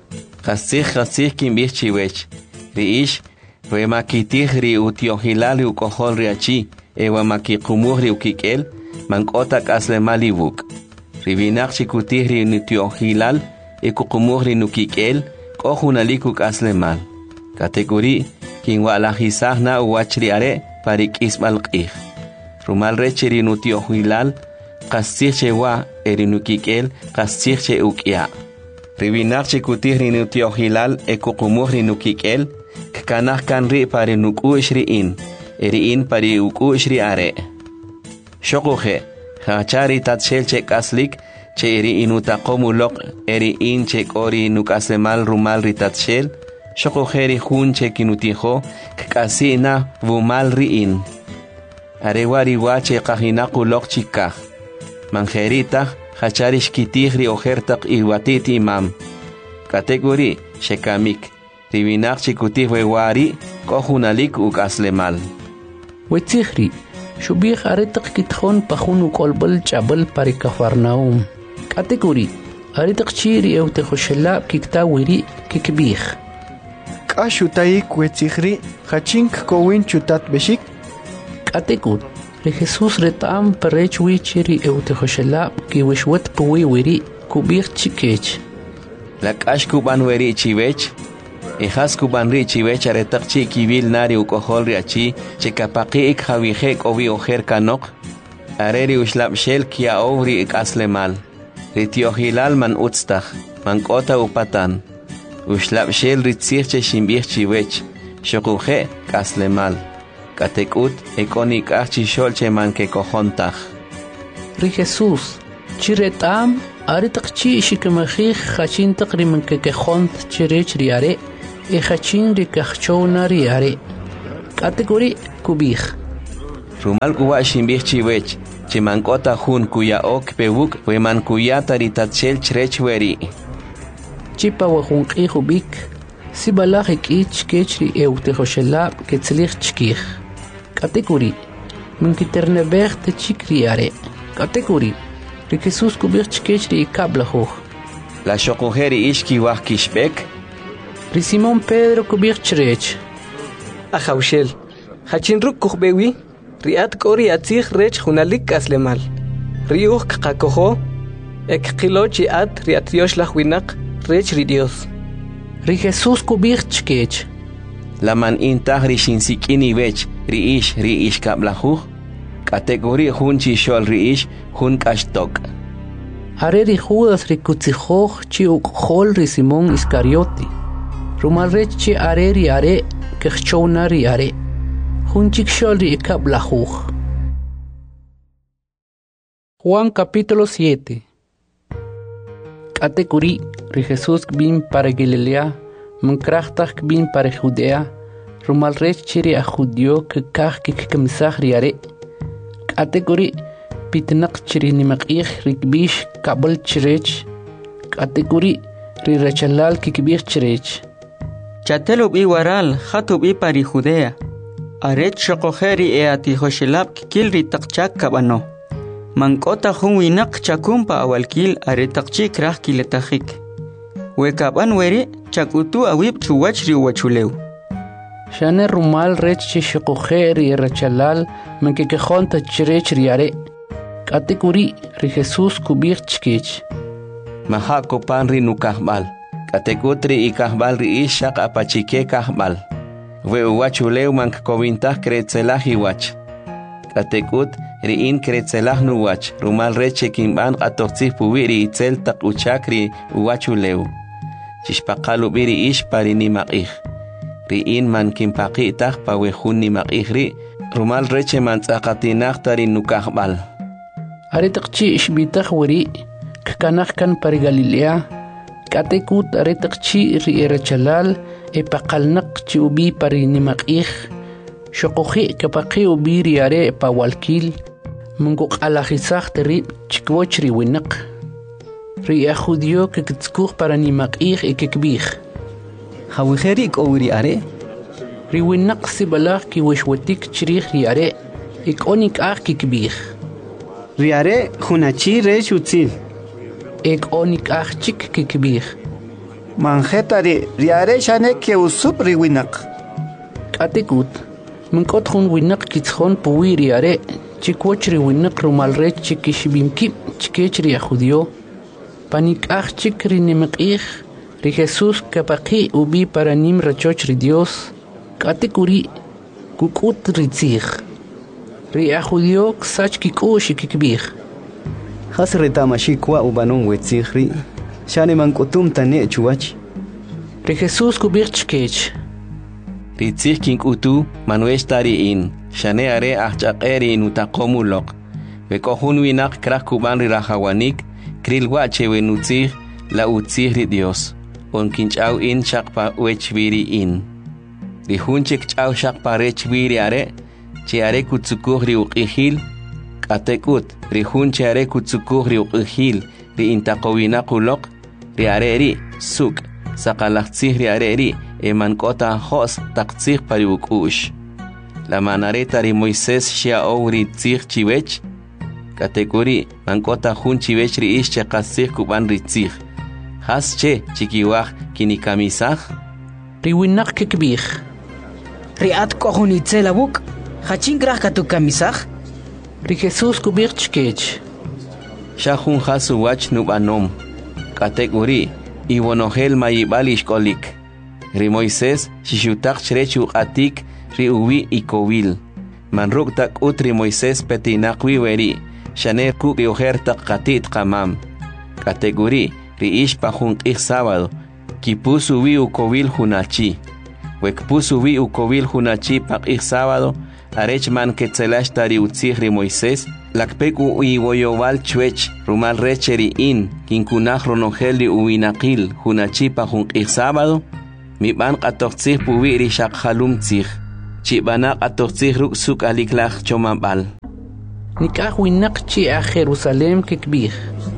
Kasih kimbih chiwech. Riish, we makitih ri utiohilal ukohol riachi, ewa makikumuh ri ukikel, mankota kaslemali wuk. Ribinak chikutih ri nutiohilal, ekukumuh ri nukikel, kohunaliku kaslemal. Kategori, kinwa alahisah na uwachriare, parik isbalqih. Rumal reche ri nutiohilal, Kasih chewa erinukikel, kasih che ukia. Ribinak chikutih rinutiohilal ekukumuh rinukikel, kkanah kanri pari nukushri in, eriin pari ukushri are. Shokuhe, hachari tatshel che kaslik, che eri inutakomulok, eriin che kori nukasemal rumal ritatshel, shokuhe rihun che kinutiho, kkasina vumal riin. Arewari wache kahinakulok chikah. Manjerita, hacharish kitihri ojertak iwatiti imam. Kategori, shekamik. Ribinak chikutih wewari, kohunalik ukaslemal. Wetzihri, shubih aretak kitjon pahun ukolbal chabal pari Kafarnaum. Kategori, aretak chiri eutejoshela kikta wiri kikbih. Kashutaik wetzihri, hachink kowin chutat beshik. Kategori, Ri Jesús retam perech wichiri eutejoshela ki wishwet puwi wiri kubir chikech. La kash kuban weri chiwech, ehas kuban ri chiwech aretak chi kibil nari ukohol riachi, chekapaki ik hawihek ovi ojer kanok, areri ushlab shel kia ovri ik aslemal. Ritiohilal man utztach, man kota upatan. Ushlab shel ritzirche shimbich chiwech, shokuhe kaslemal. Katekut ekonik achishol che man que cojontaj. Ri Jesús, Chiretam, aritaqchi shikamajij hachin taqriman kekejont chirech riare, e hachin rikachona riare. Category kubij. Rumal kuwa shimbij chiwech, chimankota hun kuya ok pewuk, weman kuya taritachel chrechweri. Chipa wahunqi hubik, sibalaj ik kechri eutejoshelab ketzlich chkij. Category. Minkiternebech te chikriare. Category. Jesús kubich chkechri ikablajuj. La shokujeri ishki wahkishbek. Ri Simón Pedro kubich chrech. Ajaushel. Hachinruk kujbewi. Riat kori atzich rech hunalik aslemal. Riuj kakakojo. Ek kilochi at riat Dios lajwinak rech ri Dios. Ri Jesús kubich chkech. La man intah ri shinsikini wech ri ish kablajuj. Categoría hun chishol riish hun kashtok. Are ri Judas ri kutzijoj chi ukhol ri Simón Iscarioti. Rumalrech chi are ri are kechona ri are. Hun chikshol ri ikablajuj. Juan capítulo 7. Categoría ri Jesús bin para Galilea, mankrachtak bin para Judea. Rumalrech chi ri a Judio kekaj kikamisaj ri are. Category pitnak chiri nimakih rikbish kabel chirech. Category rirachalal kikbih chirech. Chatelub i waral khatub i pari Judea. Aret shokojeri e atihoshelab kikil ritakchak kabano. Mankota hunwinak chakumpa awalkil aretakchik rah kiletahik. Wekaban weri chakutu awib chuwach riwachuleu. Shane rumal rech shokojeri rachalal Menkekejont chirech riare. Category ri Jesús kubich chkech. Maha kopan ri nukahbal. Categotri ikahbal ri ishak apachike kahbal. We uwachuleu mank kovintah kretzelah iwach. Categot ri in kretzelah nuwach. Rumal reche kimban atortzih puwi ri itzel tak uchak ri uwachuleu. Chishpakalu biri ish pari nimakih. Ri in man kimpaki itah pawehun nimakih ri. Rumal reche mantzakatinach tarin nukahbal. Aretakchi ishbitaj weri, kkanaj kan par Galilea, katekut aretakchi ri erachalal, epaqalnak chi ubi par nimakih, shokoji kapaqi ubi ri are pawalkil, munguk alajizaj terib chikwoch ri winak. Ri a Judio kekitskuj para nimakih ekekbij. Hawiheri ikowiri are? Riwinak sibalaj ki wishwetik chirij riare, ikonik aj kikbij. Riare hunachi rech utzil. Ikonik aj chik kikbij. Manjetari riare shane ke usup riwinak. Katekut, minkot hun winak kitzjon puwi riare, chikwoch riwinak rumalrech chikishbimkip chikech ri a Judio. Panik aj chik rinimikij, ri Jesús kapaqi ubi para nim rachoch ri Dios. Category kukut ritzig. Ri a Judio ksach kikush kikbij. Has retamashikwa ubanon wetzigri. Shane mankutum tane chuach. Ri Jesús kubich chkech. Ritzig kinkutu manuesh tari in. Shane are achaqeri in utakomulok. Vekohun winak krak kuban ri rahawanik. Krilwache wenutzig la utzig ri Dios. On kinchau in shakpa wechviri in. Ri hunchik chau shakpa rechviri are. Che are kutsukuh ri uqihil. Katekut ri hunche are kutsukuh ri uqihil. Ri intaqowinakulok. Ri are ri suk. Sakalaktzih ri are ri. Emankota hos taktzih pari ukush. La manareta ri Moisés shia ri tzih chiwech. Kategori mankota hun chiwech ri ish che qatzih kuban ri tzih. Has che chikiwaj kinikamisaj. Ri winak kikbij. Ri at kohun itzelabuk. Hachin graj katu kamisaj. Ri Jesús kubich chkech. Shahun hasu wach nubanom. Kategori iwonogel mayibal ishkolik. Ri Moisés shishutak chrechu atik ri uwi ikowil. Manruk tak utri Moisés petinakwi weri. Shaner ku riohertak katit kamam. Kategori ri ishpa junk'ij sábado. Kipusu wi ukowil hunachi. Wekpusu wi ukowil hunachi pak'ij sábado. Arech man ketzelash tari utzij ri Moisés. lakpek uiwoyowal chwech rumal recheri in kinkunaj ronogeli uinaqil hunachipa junq'ij sábado miban qatoqtzij puwi rixaq jalum tzij chibana qatoqtzij ruk' suk aliklaj chomambal nik'aj winaq chi a Jerusalem kikb'ij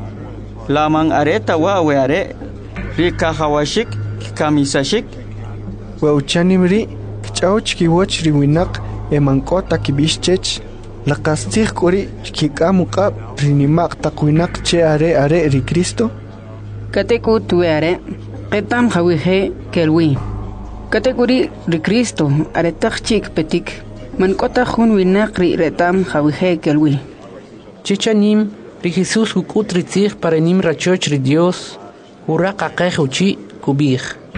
laman areta wa we are rikajawashik kamisashik wauchanimri kch'awch kiwoch riwinaq emank'ota kib'ixchech laqastzij k'uri chkik'amu q'ab' rinimaq taq winaq che are ri Cristo katekut we are qetam jawije kelwi katekuri ri Cristo are taq chik petik mank'ota jun winaq ri retam jawije kelwi chichanim ri Jesús kuk'ut ri tzij paranim rachoch ri Dios uraq qaqej uchi kub'ij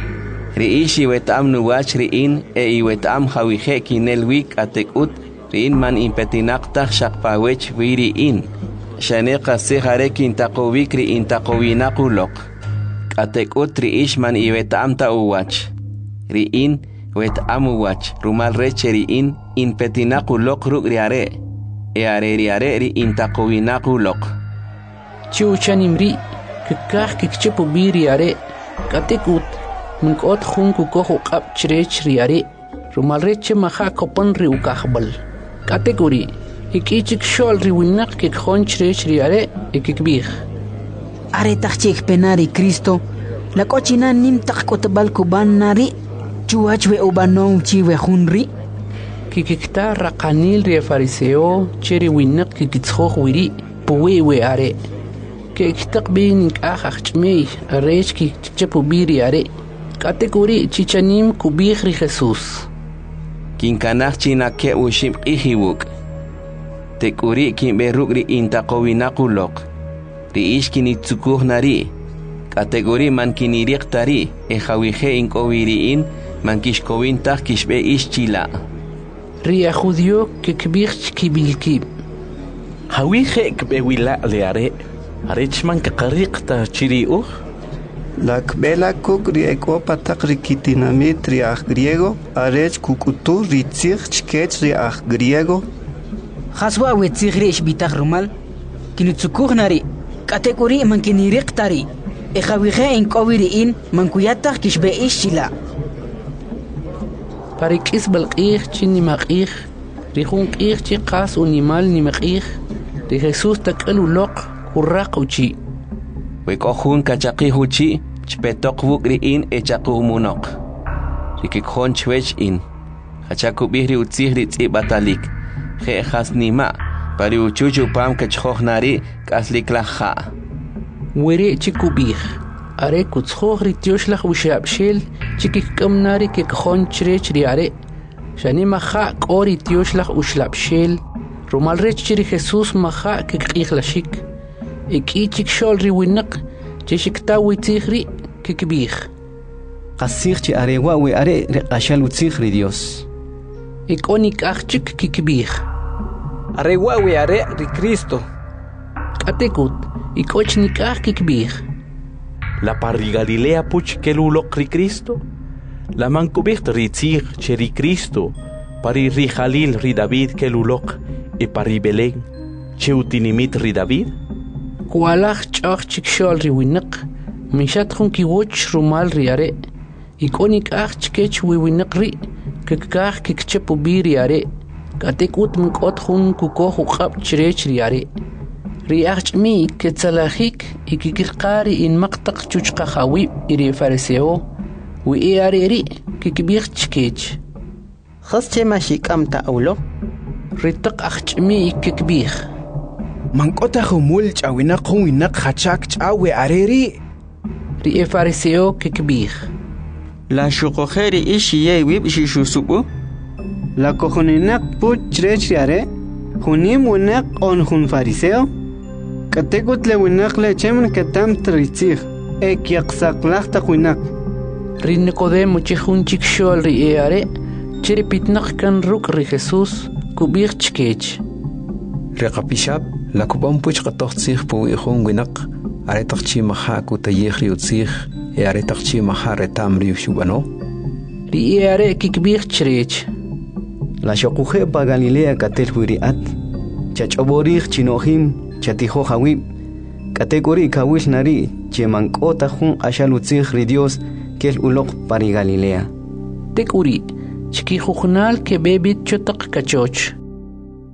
ri'ix iwet'am nuwach ri'in iwet'am jawije kinelwi k'atek'ut ri'in man impetinaq taj xaqpawech wi ri'in xane qasij are kintaqowik ri'in taqowinaq uloq k'atek'ut ri'ix man iwet'am ta uwach ri'in wet'am uwach rumal reche ri'in impetinaq uloq ruk' riare riare ri'in taqowinaq uloq chiuchanim ri kikaj kikchepu bi riare k'atek'ut mink'ot jun kukoj uq'ab' chirech riare rumal reche maja kopan ri ukajb'al k'atek'uri ik'ichik xol ri winaq kikjon chirech riare kikb'ij are taq chik penari Cristo la kochina nim taq kotbal kuban nari chuach we ubanon chi we junri kikikta raqanil ri fariseo cheri winaq kikitsjoj wiri puwi we are kikitaq bin k'aj ch'mey arech kikchepu bi riare k'atek'uri chichanim kub'ij ri Jesús kinkanaj chinake uxib'q'ij iwuk' tek'uri kinb'ej ruk' ri intaqowinaq uloq ri'ix kinitzukuj nari k'atek'uri man kiniriq tari jawije ink'owi ri'in man kixkowin taj kixb'ej ix chila' ri a judío kikb'ij chkib'ilkib' jawije kb'ewila' le arech man kaqariq ta chiri'uj lakb'ela kuk' ri ek'opa taq ri kitinamit ri aj griego arech kuk'utu ri tzij chkech ri aj griego jaswa we tzij ri xb'itaj rumal kinitzukuj nari k'atek'uri man kiniriq tari jawije ink'owi ri'in man kuyataj kixb'ej ix chila' parik'isb'al q'ij chi nimaq'ij ri jun q'ij chi qas unimal nimaq'ij ri Jesús tak'al uloq uraq uchi we k'o jun kachaqij uchi chpetoq wuk' ri'in echaquj munoq ri kikjon chwech in jachakub'ij ri utzij ri tz'ib'atalik je' jas nima' pari uchuch upam kachjoj nari k'asliklaj ja' weri' chi kub'ij are kutzjoj ri tyoxlaj uxab'xel chi kikk'am nari kikjon chirech ri are xani maja' k'o ri tyoxlaj uxlab'xel rumal rech chi ri Jesús maja' kikq'ijlaxik ik'ichik xol ri winaq chi xiktaw wi tzij ri kikb'ij qasij chi are wa we are riq'axal utzij ri Dios ik'o nik'aj chik kikb'ij are wa we are ri Cristo k'atek'ut ik'och nik'aj kikb'ij la parri Galilea puch keluloq ri Cristo la man kub'ij ri tzij che ri Cristo pari ri Jalil ri David keluloq pari Belén che utinimit ri David kualaj ch'aj chik xol ri winaq mixat jun kiwoch rumal ri are ik'o nik'aj chkech wi winaq ri kikaj kikchepu bi ri are k'atek'ut mink'ot jun kukoj uq'ab' chirech ri are ri aj ch'mi ketzelajik kikirqa ri inmaq taq chuchqaj awib' ri fariseo wi are ri kikb'ij chkech jas che ma xik'am ta awlo ri taq aj ch'mi kikb'ij mank'ota jumul ch'awinaq jun winaq jachak ch'awe are ri fariseo kikb'ij la xuqojeri ixiyey wib xixusubu la kojoninaq puch chirech ri are junim winaq on jun fariseo k'atek'ut le winaq le cheman ketam ri tzij kyaqsaqlaj taq winaq ri Nicodemo chi jun chik xol ri are chi ri pitnaq kan ruk' ri Jesús kub'ij chkech ri qapixab la kub'an puch qatoj tzij puwi jun winaq are taq chi maja kutayej ri utzij are taq chi maja retam ri uxub'ano ri are kikb'ij chirech la xoquje pa Galilea katel wiri'at chach'oborij chinohim chatijo hawib kategori kawil nari chemank'ota jun ashalutzij ri Dios kel uloq pari Galilea tekuri chikijujnal ke bebit chotaq kachoch